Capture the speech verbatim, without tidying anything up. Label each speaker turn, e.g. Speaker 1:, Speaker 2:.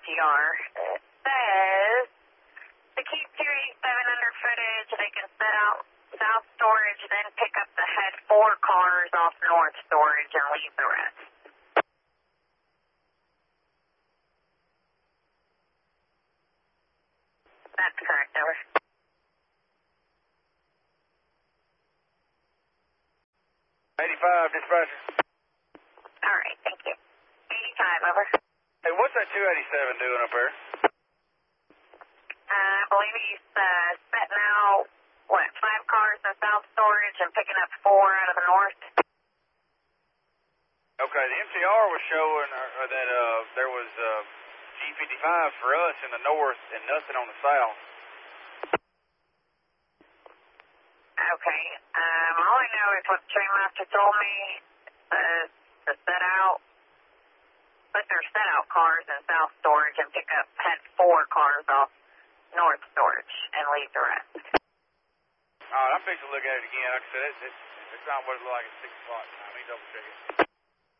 Speaker 1: T R. It says to keep two eighty-seven under footage, they can set out south storage, then pick up the head four cars off north storage and leave the rest. That's correct, over.
Speaker 2: eighty-five, dispatcher.
Speaker 1: All right, thank you. eighty-five, over.
Speaker 2: Hey, what's that two eighty-seven doing up there?
Speaker 1: Uh, I believe he's uh, setting out, what, five cars in south storage and picking up four out of the north?
Speaker 2: Okay, the M T R was showing uh, that uh, there was uh, G fifty-five for us in the north and nothing on the south.
Speaker 1: Okay, um, all I know is what the train master told me, uh, to set out, put their set out cars in south storage and pick up, head four cars off north storage and leave the rest.
Speaker 2: All right, I'm fixing to look at it again. Like I said, it's, it's, it's not what it looked like at six o'clock. Let me double check it.